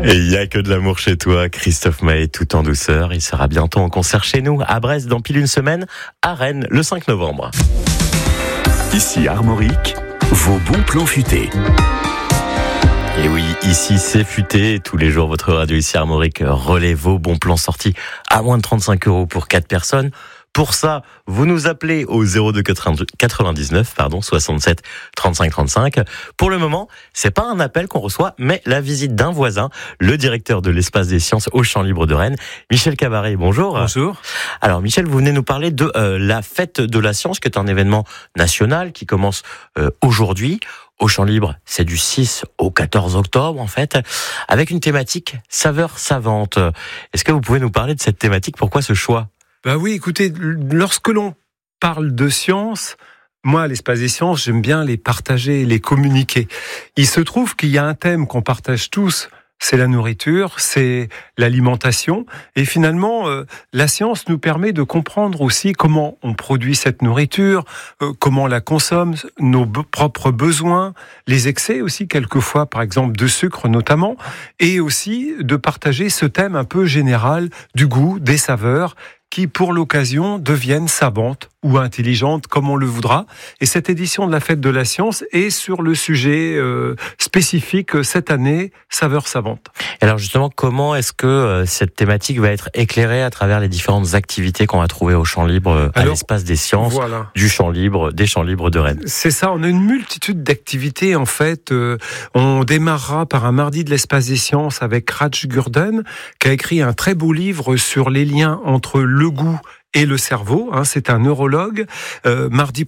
Et il n'y a que de l'amour chez toi, Christophe Maé, tout en douceur. Il sera bientôt en concert chez nous, à Brest, dans pile une semaine, à Rennes, le 5 novembre. Ici Armorique, vos bons plans futés. Et oui, ici c'est futé. Tous les jours, votre radio ici Armorique relaie vos bons plans sortis à moins de 35 € pour 4 personnes. Pour ça, vous nous appelez au 02 99 67 35 35. Pour le moment, c'est pas un appel qu'on reçoit, mais la visite d'un voisin, le directeur de l'Espace des Sciences au Champ Libre de Rennes, Michel Cabaret. Bonjour. Bonjour. Alors Michel, vous venez nous parler de la fête de la science, qui est un événement national qui commence aujourd'hui. Au Champ Libre, c'est du 6 au 14 octobre en fait, avec une thématique saveur savante. Est-ce que vous pouvez nous parler de cette thématique? Pourquoi ce choix? Bah oui, écoutez, lorsque l'on parle de science, moi, à l'Espace des Sciences, j'aime bien les partager, les communiquer. Il se trouve qu'il y a un thème qu'on partage tous, c'est la nourriture, c'est l'alimentation. Et finalement, la science nous permet de comprendre aussi comment on produit cette nourriture, comment on la consomme, nos propres besoins, les excès aussi, quelquefois, par exemple, de sucre notamment, et aussi de partager ce thème un peu général du goût, des saveurs, qui, pour l'occasion, deviennent savantes ou intelligentes, comme on le voudra. Et cette édition de la Fête de la Science est sur le sujet spécifique cette année, saveurs savantes. Alors justement, comment est-ce que cette thématique va être éclairée à travers les différentes activités qu'on va trouver au Champ Libre, à l'Espace des Sciences, du Champ Libre, des Champs Libres de Rennes? C'est ça, on a une multitude d'activités en fait. On démarrera par un mardi de l'Espace des Sciences avec Raj Gurden, qui a écrit un très beau livre sur les liens entre le goût et le cerveau, c'est un neurologue. Mardi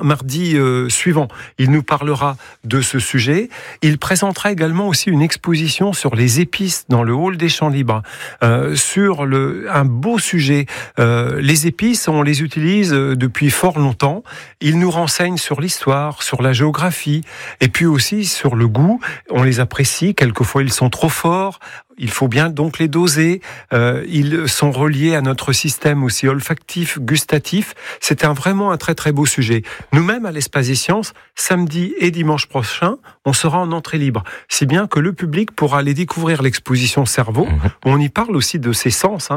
suivant, il nous parlera de ce sujet. Il présentera également aussi une exposition sur les épices dans le hall des Champs Libres, sur un beau sujet. Les épices, on les utilise depuis fort longtemps. Il nous renseigne sur l'histoire, sur la géographie, et puis aussi sur le goût. On les apprécie, quelquefois ils sont trop forts. Il faut bien donc les doser. Ils sont reliés à notre système aussi olfactif, gustatif. C'est vraiment un très très beau sujet. Nous-mêmes à l'Espace des Sciences, samedi et dimanche prochain, on sera en entrée libre. Si bien que le public pourra aller découvrir l'exposition cerveau. Où on y parle aussi de ses sens,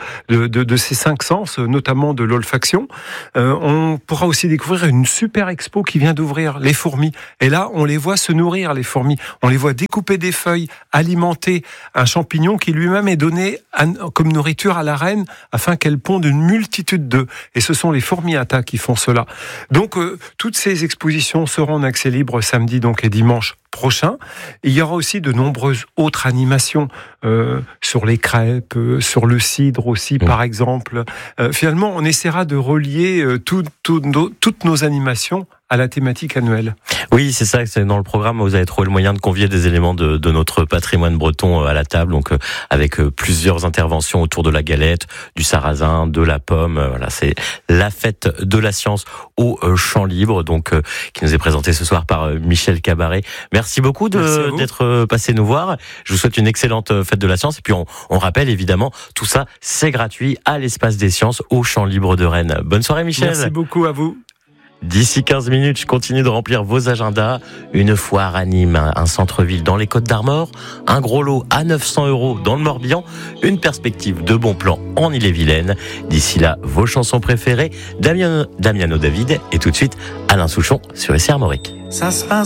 de ses 5 sens, notamment de l'olfaction. On pourra aussi découvrir une super expo qui vient d'ouvrir, les fourmis. Et là, on les voit se nourrir, les fourmis. On les voit découper des feuilles, alimenter un champignon qui lui-même est donné comme nourriture à la reine afin qu'elle ponde une multitude d'œufs. Et ce sont les fourmis-atta qui font cela. Donc, toutes ces expositions seront en accès libre samedi donc, et dimanche prochain. Il y aura aussi de nombreuses autres animations sur les crêpes, sur le cidre aussi, par exemple. Finalement, on essaiera de relier toutes nos animations à la thématique annuelle. Oui, c'est ça, c'est dans le programme, vous avez trouvé le moyen de convier des éléments de notre patrimoine breton à la table, donc avec plusieurs interventions autour de la galette, du sarrasin, de la pomme. Voilà, c'est la fête de la science au Champ Libre, donc qui nous est présentée ce soir par Michel Cabaret. Merci beaucoup d'être passé nous voir. Je vous souhaite une excellente fête de la science. Et puis on rappelle évidemment, tout ça, c'est gratuit à l'Espace des Sciences au Champ Libre de Rennes. Bonne soirée Michel. Merci beaucoup à vous. D'ici 15 minutes, je continue de remplir vos agendas. Une foire à Nîmes, un centre-ville dans les Côtes d'Armor, un gros lot à 900 € dans le Morbihan, une perspective de bons plans en Ille-et-Vilaine. D'ici là, vos chansons préférées, Damiano David et tout de suite Alain Souchon sur SR Armorique. Ça sera